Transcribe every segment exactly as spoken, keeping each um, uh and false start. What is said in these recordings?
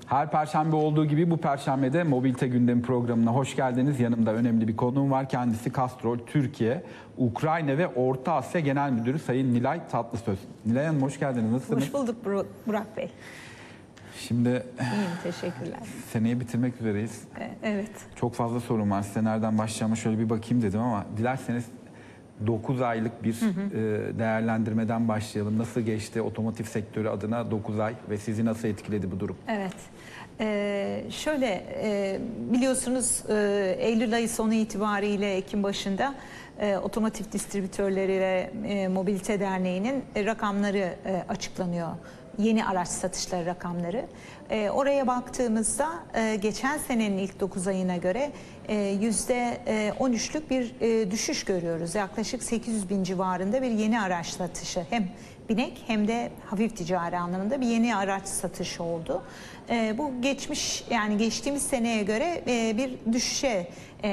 Her perşembe olduğu gibi bu perşembede Mobilite Gündemi programına hoş geldiniz. Yanımda önemli bir konuğum var. Kendisi Castrol Türkiye, Ukrayna ve Orta Asya Genel Müdürü Sayın Nilay Tatlısöz. Nilay Hanım hoş geldiniz. Nasılsınız? Hoş bulduk Burak Bey. Şimdi İyiyim, teşekkürler. Seneyi bitirmek üzereyiz. Evet. Çok fazla sorun var. Size nereden başlayacağıma şöyle bir bakayım dedim ama dilerseniz dokuz aylık bir hı hı. değerlendirmeden başlayalım. Nasıl geçti otomotiv sektörü adına dokuz ay ve sizi nasıl etkiledi bu durum? Evet. Ee, şöyle e, biliyorsunuz e, Eylül ayı sonu itibariyle Ekim başında e, Otomotiv Distribütörleri ve e, Mobilite Derneği'nin e, rakamları e, açıklanıyor. Yeni araç satışları rakamları. E, oraya baktığımızda e, geçen senenin ilk dokuz ayına göre e, yüzde on üçlük bir e, düşüş görüyoruz. Yaklaşık sekiz yüz bin civarında bir yeni araç satışı, hem binek hem de hafif ticari anlamında bir yeni araç satışı oldu. E, bu geçmiş yani geçtiğimiz seneye göre e, bir düşüşe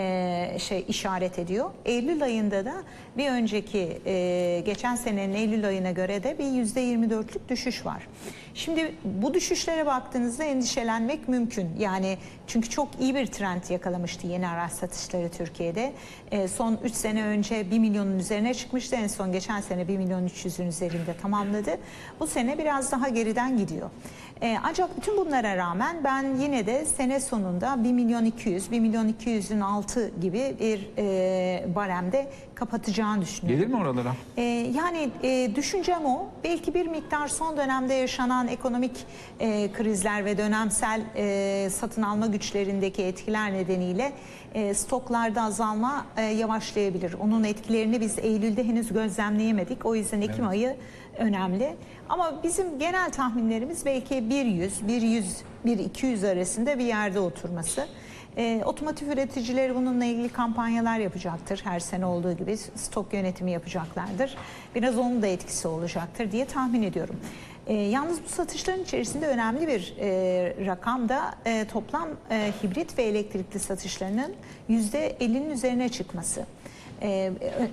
e, şey işaret ediyor. Eylül ayında da bir önceki e, geçen senenin Eylül ayına göre de bir yüzde yirmi dörtlük düşüş var. Şimdi bu düşüşlere baktığınızda endişelenmek mümkün. Yani çünkü çok iyi bir trend yakalamıştı yeni araç satışları Türkiye'de. E, son üç sene önce bir milyonun üzerine çıkmıştı. En son geçen sene bir milyon üç yüzün üzerinde tamamladı. Bu sene biraz daha geriden gidiyor. E, ancak bütün bunlara rağmen ben yine de sene sonunda bir milyon iki yüz, bir milyon iki yüzün altı gibi bir e, baremde kapatacağını düşünüyorum. Gelir mi oralara? E, yani e, düşüncem o. Belki bir miktar son dönemde yaşanan ekonomik e, krizler ve dönemsel e, satın alma güçlerindeki etkiler nedeniyle e, stoklarda azalma e, yavaşlayabilir. Onun etkilerini biz Eylül'de henüz gözlemleyemedik. O yüzden Ekim evet. ayı önemli. Ama bizim genel tahminlerimiz belki bir yüz, bir yüz, bir iki yüz arasında bir yerde oturması. E, otomotiv üreticileri bununla ilgili kampanyalar yapacaktır. Her sene olduğu gibi stok yönetimi yapacaklardır. Biraz onun da etkisi olacaktır diye tahmin ediyorum. E, yalnız bu satışların içerisinde önemli bir e, rakam da e, toplam e, hibrit ve elektrikli satışlarının yüzde ellinin üzerine çıkması. E,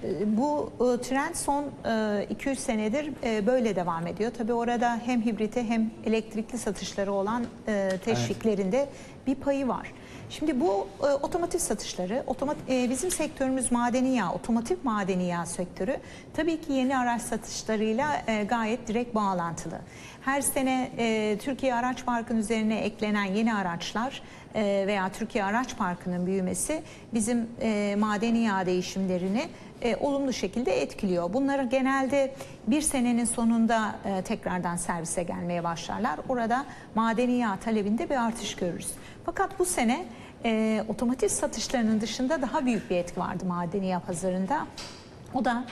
bu e, trend son e, iki üç senedir e, böyle devam ediyor. Tabii orada hem hibrite hem elektrikli satışları olan e, teşviklerinde evet. bir payı var. Şimdi bu e, otomotiv satışları, otomotiv, e, bizim sektörümüz madeni yağ, otomotiv madeni yağ sektörü tabii ki yeni araç satışlarıyla e, gayet direkt bağlantılı. Her sene e, Türkiye Araç Parkı'nın üzerine eklenen yeni araçlar e, veya Türkiye Araç Parkı'nın büyümesi bizim e, madeni yağ değişimlerini e, olumlu şekilde etkiliyor. Bunları genelde bir senenin sonunda e, tekrardan servise gelmeye başlarlar. Orada madeni yağ talebinde bir artış görürüz. Fakat bu sene e, otomotiv satışlarının dışında daha büyük bir etki vardı madeni yağ pazarında. O da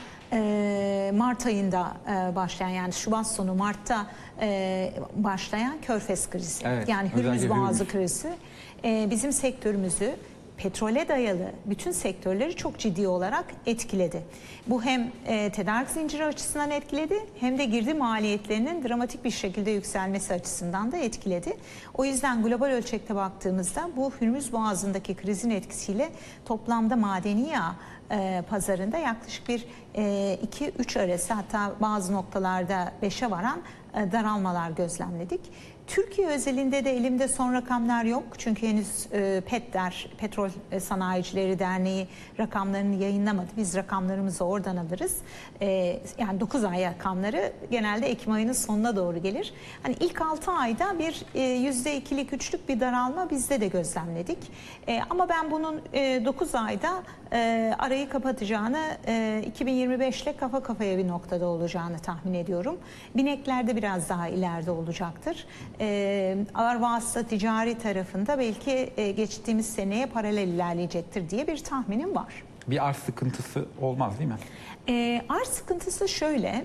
e, Mart ayında e, başlayan, yani Şubat sonu Mart'ta e, başlayan Körfez krizi. Evet, yani Hürmüz Boğazı krizi e, bizim sektörümüzü, petrole dayalı bütün sektörleri çok ciddi olarak etkiledi. Bu hem e, tedarik zinciri açısından etkiledi hem de girdi maliyetlerinin dramatik bir şekilde yükselmesi açısından da etkiledi. O yüzden global ölçekte baktığımızda bu Hürmüz Boğazı'ndaki krizin etkisiyle toplamda madeni yağ e, pazarında yaklaşık bir iki üç arası, hatta bazı noktalarda beşe varan e, daralmalar gözlemledik. Türkiye özelinde de elimde son rakamlar yok. Çünkü henüz e, PETDER, Petrol Sanayicileri Derneği rakamlarını yayınlamadı. Biz rakamlarımızı oradan alırız. E, yani dokuz ay rakamları genelde Ekim ayının sonuna doğru gelir. Hani ilk altı ayda bir e, yüzde ikilik, üçlük bir daralma bizde de gözlemledik. E, ama ben bunun e, dokuz ayda e, arayı kapatacağını, e, iki bin yirmi beş ile kafa kafaya bir noktada olacağını tahmin ediyorum. Bineklerde biraz daha ileride olacaktır. E, ağır vasıta ticari tarafında belki e, geçtiğimiz seneye paralel ilerleyecektir diye bir tahminim var. Bir arz sıkıntısı olmaz değil mi? E, arz sıkıntısı şöyle,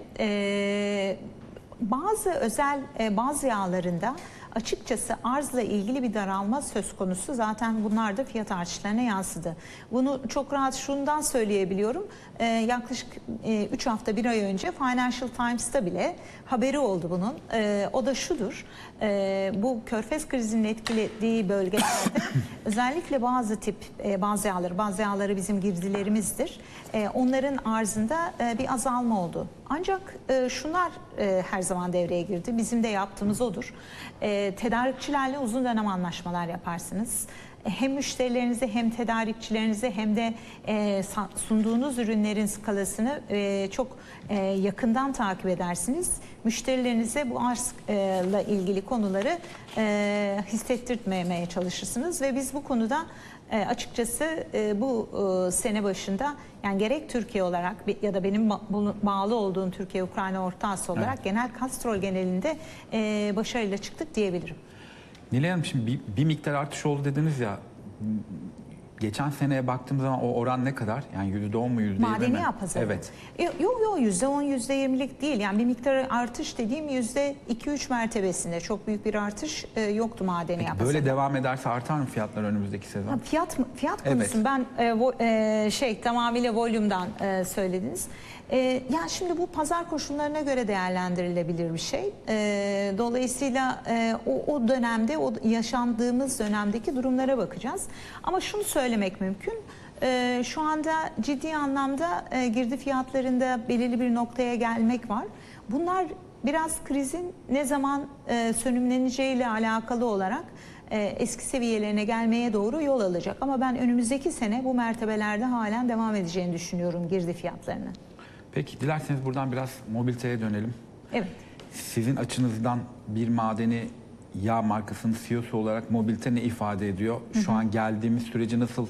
e, bazı özel e, bazı yağlarında açıkçası arzla ilgili bir daralma söz konusu. Zaten bunlar da fiyat artışlarına yansıdı. Bunu çok rahat şundan söyleyebiliyorum. Ee, yaklaşık e, üç hafta, bir ay önce Financial Times'ta bile haberi oldu bunun. Ee, o da şudur. E, bu Körfez krizinin etkilediği bölgelerde özellikle bazı tip e, bazı yağları, bazı yağları bizim girdilerimizdir. E, onların arzında e, bir azalma oldu. Ancak e, şunlar e, her zaman devreye girdi. Bizim de yaptığımız odur. E, tedarikçilerle uzun dönem anlaşmalar yaparsınız. Hem müşterilerinize hem tedarikçilerinize hem de e, sunduğunuz ürünlerin skalasını e, çok e, yakından takip edersiniz. Müşterilerinize bu arzla ilgili konuları e, hissettirtmemeye çalışırsınız ve biz bu konuda e, açıkçası e, bu e, sene başında yani gerek Türkiye olarak ya da benim bağlı olduğum Türkiye, Ukrayna, Orta Asya olarak evet. genel Castrol genelinde e, başarıyla çıktık diyebilirim. Nilay Hanım, şimdi bir, bir miktar artış oldu dediniz ya, geçen seneye baktığım zaman o oran ne kadar? Yani yüzde on mu, yüzde yirmi mi? Madeni yağ pazarı. Evet. Yok yok yüzde on, yüzde yirmilik değil. Yani bir miktar artış dediğim yüzde iki üç mertebesinde. Çok büyük bir artış e, yoktu madeni yağ pazarı. Böyle devam ederse artar mı fiyatlar önümüzdeki sezon? Ha, fiyat fiyat evet. konusunu ben e, vo, e, şey tamamıyla volümden e, söylediniz. E, yani şimdi bu pazar koşullarına göre değerlendirilebilir bir şey. E, dolayısıyla e, o, o dönemde, o yaşandığımız dönemdeki durumlara bakacağız. Ama şunu söylemek mümkün. E, şu anda ciddi anlamda e, girdi fiyatlarında belirli bir noktaya gelmek var. Bunlar biraz krizin ne zaman e, sönümleneceğiyle alakalı olarak e, eski seviyelerine gelmeye doğru yol alacak. Ama ben önümüzdeki sene bu mertebelerde halen devam edeceğini düşünüyorum girdi fiyatlarının. Peki, dilerseniz buradan biraz mobiliteye dönelim. Evet. Sizin açınızdan bir madeni yağ markasının C E O'su olarak mobilite ne ifade ediyor? Şu hı hı. an geldiğimiz süreci nasıl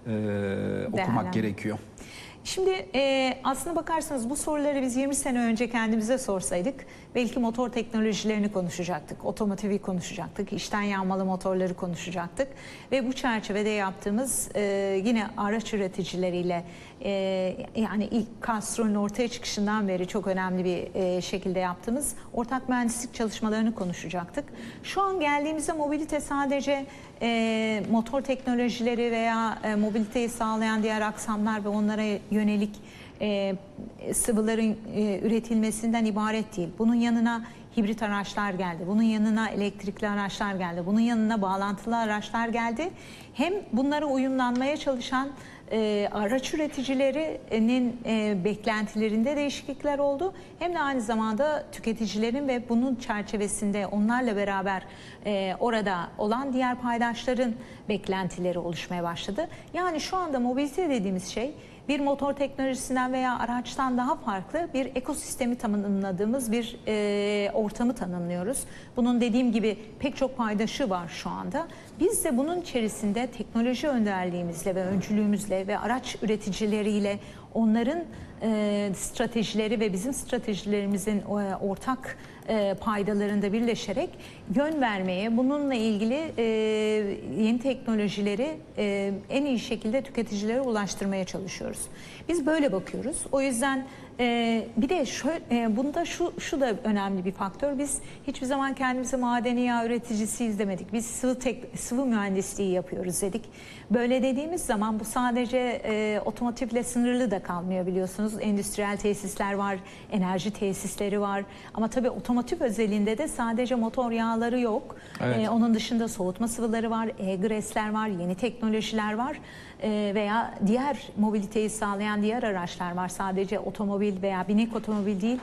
e, okumak gerekiyor? Şimdi e, aslına bakarsanız bu soruları biz yirmi sene önce kendimize sorsaydık belki motor teknolojilerini konuşacaktık, otomotivi konuşacaktık, içten yanmalı motorları konuşacaktık ve bu çerçevede yaptığımız e, yine araç üreticileriyle e, yani ilk Castrol'ün ortaya çıkışından beri çok önemli bir e, şekilde yaptığımız ortak mühendislik çalışmalarını konuşacaktık. Şu an geldiğimizde mobilite sadece e, motor teknolojileri veya e, mobiliteyi sağlayan diğer aksamlar ve onlara yönelik e, sıvıların e, üretilmesinden ibaret değil. Bunun yanına hibrit araçlar geldi. Bunun yanına elektrikli araçlar geldi. Bunun yanına bağlantılı araçlar geldi. Hem bunlara uyumlanmaya çalışan e, araç üreticilerinin e, beklentilerinde değişiklikler oldu. Hem de aynı zamanda tüketicilerin ve bunun çerçevesinde onlarla beraber e, orada olan diğer paydaşların beklentileri oluşmaya başladı. Yani şu anda mobilite dediğimiz şey bir motor teknolojisinden veya araçtan daha farklı bir ekosistemi tanımladığımız bir e, ortamı tanımlıyoruz. Bunun dediğim gibi pek çok paydaşı var şu anda. Biz de bunun içerisinde teknoloji önderliğimizle ve öncülüğümüzle ve araç üreticileriyle onların e, stratejileri ve bizim stratejilerimizin e, ortak e, paydalarında birleşerek yön vermeye, bununla ilgili e, yeni teknolojileri e, en iyi şekilde tüketicilere ulaştırmaya çalışıyoruz. Biz böyle bakıyoruz. O yüzden e, bir de şöyle, e, bunda şu, şu da önemli bir faktör. Biz hiçbir zaman kendimizi madeni yağ üreticisiyiz demedik. Biz sıvı, tek, sıvı mühendisliği yapıyoruz dedik. Böyle dediğimiz zaman bu sadece e, otomotivle sınırlı da kalmıyor biliyorsunuz. Endüstriyel tesisler var, enerji tesisleri var. Ama tabii otomotiv özelinde de sadece motor yağları yok. Evet. E, onun dışında soğutma sıvıları var, e-gresler var, yeni teknolojiler var. E, veya diğer mobiliteyi sağlayan diğer araçlar var. Sadece otomobil veya binek otomobil değil.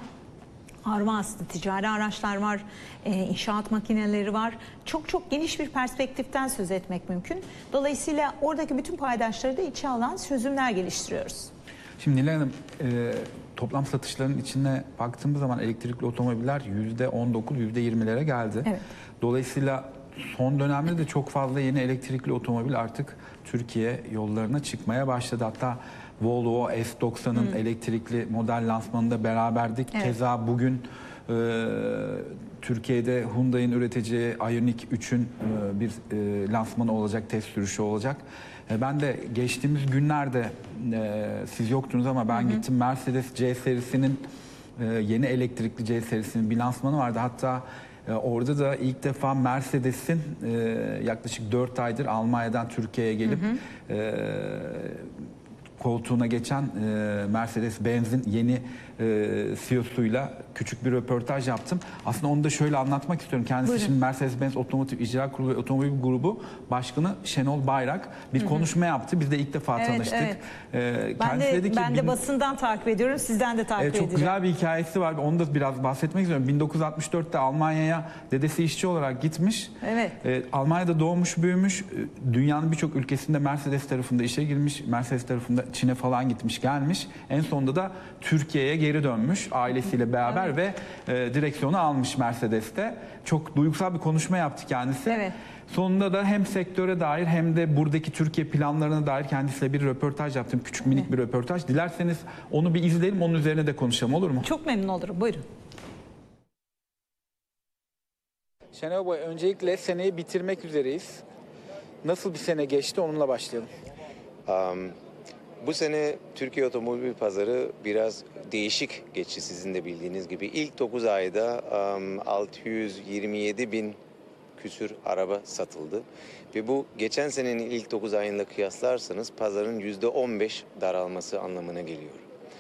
Arma aslı ticari araçlar var, e, inşaat makineleri var. Çok çok geniş bir perspektiften söz etmek mümkün. Dolayısıyla oradaki bütün paydaşları da içe alan çözümler geliştiriyoruz. Şimdi Nilay Hanım, e, toplam satışların içine baktığımız zaman elektrikli otomobiller yüzde on dokuz, yüzde yirmilere geldi. Evet. Dolayısıyla son dönemde de çok fazla yeni elektrikli otomobil artık Türkiye yollarına çıkmaya başladı. Hatta Volvo S doksanın hmm. elektrikli model lansmanında beraberdik. Evet. Keza bugün e, Türkiye'de Hyundai'nin üreteceği Ioniq üçün e, bir e, lansmanı olacak, test sürüşü olacak. E, ben de geçtiğimiz günlerde e, siz yoktunuz ama ben hmm. gittim, Mercedes C serisinin e, yeni elektrikli C serisinin bir lansmanı vardı. Hatta e, orada da ilk defa Mercedes'in e, yaklaşık dört aydır Almanya'dan Türkiye'ye gelip hmm. e, koltuğuna geçen e, Mercedes-Benz'in yeni e, C E O'suyla küçük bir röportaj yaptım. Aslında onu da şöyle anlatmak istiyorum. Kendisi Buyurun. şimdi Mercedes-Benz Otomotiv İcra Kurulu ve Otomobil Grubu Başkanı Şenol Bayrak bir hı hı. konuşma yaptı. Biz de ilk defa evet, tanıştık. Evet. E, ben de, dedi ki, ben de bin... basından takip ediyorum. Sizden de takip e, ediyorum. Çok güzel bir hikayesi var. Onu da biraz bahsetmek istiyorum. bin dokuz yüz altmış dörtte Almanya'ya dedesi işçi olarak gitmiş. Evet. E, Almanya'da doğmuş, büyümüş. E, dünyanın birçok ülkesinde Mercedes tarafında işe girmiş. Mercedes tarafında Çin'e falan gitmiş, gelmiş. En sonunda da Türkiye'ye geri dönmüş ailesiyle beraber evet. ve e, direksiyonu almış Mercedes'te. Çok duygusal bir konuşma yaptı kendisi. Evet. Sonunda da hem sektöre dair hem de buradaki Türkiye planlarına dair kendisiyle bir röportaj yaptım. Küçük minik evet. bir röportaj. Dilerseniz onu bir izleyelim, onun üzerine de konuşalım, olur mu? Çok memnun olurum. Buyurun. Şenol Bey, öncelikle seneyi bitirmek üzereyiz. Nasıl bir sene geçti, onunla başlayalım. Um, bu sene Türkiye otomobil pazarı biraz değişik geçti sizin de bildiğiniz gibi. İlk dokuz ayda um, altı yüz yirmi yedi bin küsür araba satıldı. Ve bu geçen senenin ilk dokuz ayında kıyaslarsanız pazarın yüzde on beş daralması anlamına geliyor.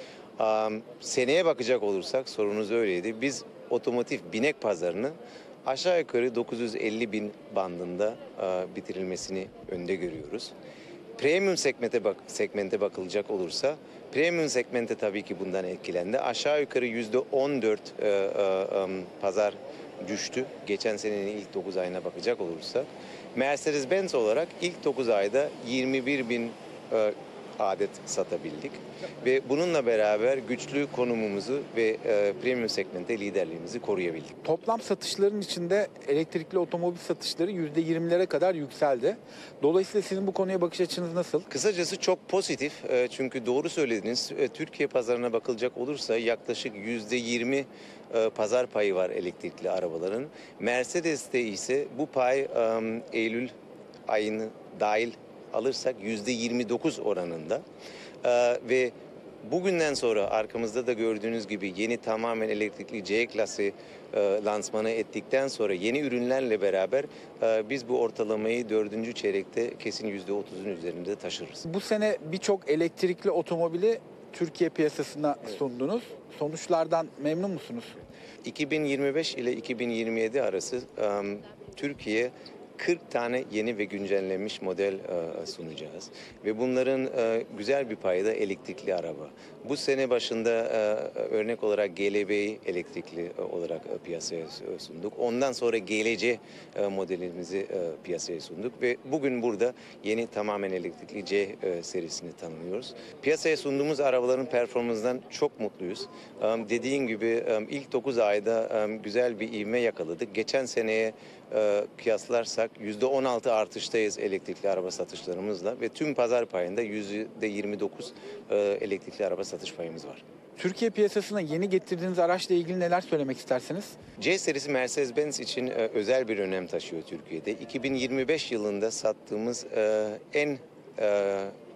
Um, seneye bakacak olursak, sorunuz öyleydi. Biz otomotiv binek pazarını aşağı yukarı dokuz yüz elli bin bandında uh, bitirilmesini önde görüyoruz. Premium segmente, bak, segmente bakılacak olursa, premium segmente tabii ki bundan etkilendi. Aşağı yukarı yüzde on dört e, e, e, pazar düştü. Geçen senenin ilk dokuz ayına bakacak olursa. Mercedes-Benz olarak ilk dokuz ayda yirmi bir bin e, adet satabildik. Ve bununla beraber güçlü konumumuzu ve e, premium segmente liderliğimizi koruyabildik. Toplam satışların içinde elektrikli otomobil satışları yüzde yirmilere kadar yükseldi. Dolayısıyla sizin bu konuya bakış açınız nasıl? Kısacası çok pozitif. E, çünkü doğru söylediniz. E, Türkiye pazarına bakılacak olursa yaklaşık yüzde yirmi e, pazar payı var elektrikli arabaların. Mercedes'te ise bu pay e, Eylül ayını dahil alırsak yüzde yirmi dokuz oranında ee, ve bugünden sonra arkamızda da gördüğünüz gibi yeni tamamen elektrikli C klası e, lansmanı ettikten sonra yeni ürünlerle beraber e, biz bu ortalamayı dördüncü çeyrekte kesin yüzde otuzun üzerinde taşırız. Bu sene birçok elektrikli otomobili Türkiye piyasasına evet. sundunuz. Sonuçlardan memnun musunuz? iki bin yirmi beş ile iki bin yirmi yedi arası um, Türkiye kırk tane yeni ve güncellenmiş model e, sunacağız. Ve bunların e, güzel bir payı da elektrikli araba. Bu sene başında e, örnek olarak G L B'yi elektrikli e, olarak e, piyasaya sunduk. Ondan sonra G L C e, modelimizi e, piyasaya sunduk. Ve bugün burada yeni tamamen elektrikli C e, serisini tanımlıyoruz. Piyasaya sunduğumuz arabaların performansından çok mutluyuz. E, dediğim gibi e, ilk dokuz ayda e, güzel bir ivme yakaladık. Geçen seneye e, kıyaslarsak yüzde on altı artıştayız elektrikli araba satışlarımızla ve tüm pazar payında yüzde yirmi dokuz e, elektrikli araba satış payımız var. Türkiye piyasasına yeni getirdiğiniz araçla ilgili neler söylemek istersiniz? C serisi Mercedes-Benz için e, özel bir önem taşıyor Türkiye'de. iki bin yirmi beş yılında sattığımız e, en e,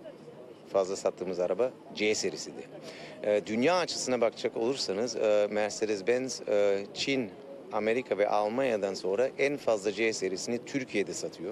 fazla sattığımız araba C serisidir. E, dünya açısına bakacak olursanız e, Mercedes-Benz e, Çin, Amerika ve Almanya'dan sonra en fazla C serisini Türkiye'de satıyor.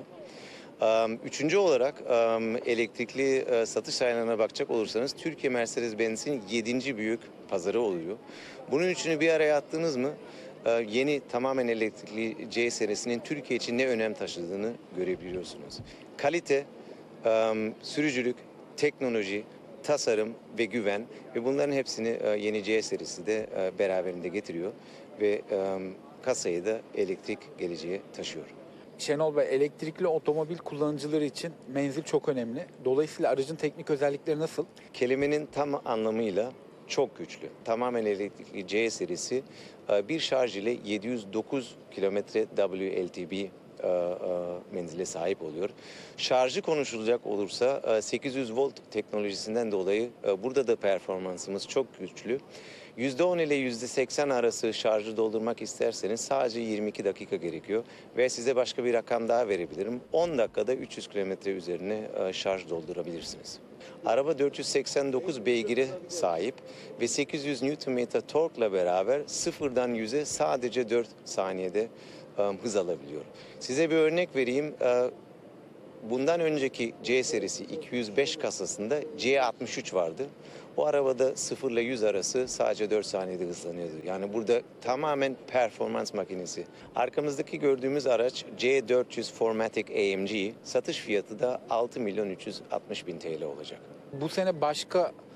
Üçüncü olarak elektrikli satış sayılarına bakacak olursanız Türkiye Mercedes-Benz'in yedinci büyük pazarı oluyor. Bunun üçünü bir araya attınız mı yeni tamamen elektrikli C serisinin Türkiye için ne önem taşıdığını görebiliyorsunuz. Kalite, sürücülük, teknoloji, tasarım ve güven ve bunların hepsini yeni C serisi de beraberinde getiriyor ve kasayı da elektrik geleceğe taşıyor. Şenol Bey, elektrikli otomobil kullanıcıları için menzil çok önemli. Dolayısıyla aracın teknik özellikleri nasıl? Kelimenin tam anlamıyla çok güçlü. Tamamen elektrikli C serisi bir şarj ile yedi yüz dokuz kilometre W L T B menzile sahip oluyor. Şarjı konuşulacak olursa sekiz yüz volt teknolojisinden dolayı burada da performansımız çok güçlü. yüzde on ile yüzde seksen arası şarjı doldurmak isterseniz sadece yirmi iki dakika gerekiyor. Ve size başka bir rakam daha verebilirim. on dakikada üç yüz kilometre üzerine şarj doldurabilirsiniz. Araba dört yüz seksen dokuz beygire sahip ve sekiz yüz Newton metre torkla beraber sıfırdan yüze sadece dört saniyede hız alabiliyor. Size bir örnek vereyim. bundan önceki C serisi iki yüz beş kasasında C altmış üç vardı. O arabada sıfır ile yüz arası sadece dört saniyede hızlanıyordu. Yani burada tamamen performans makinesi. Arkamızdaki gördüğümüz araç C dört yüz four matic A M G. Satış fiyatı da altı milyon üç yüz altmış bin T L olacak. Bu sene başka